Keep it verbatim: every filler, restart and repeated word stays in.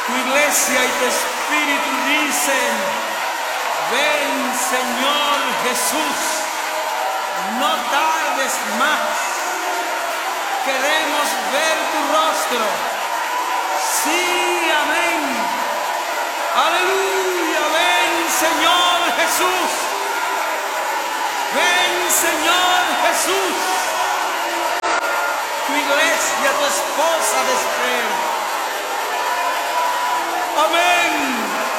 Tu iglesia y tu espíritu dicen: ven, Señor Jesús, no tardes más. Queremos ver tu rostro. Sí, amén. Aleluya, ven, Señor Jesús. Ven, Señor.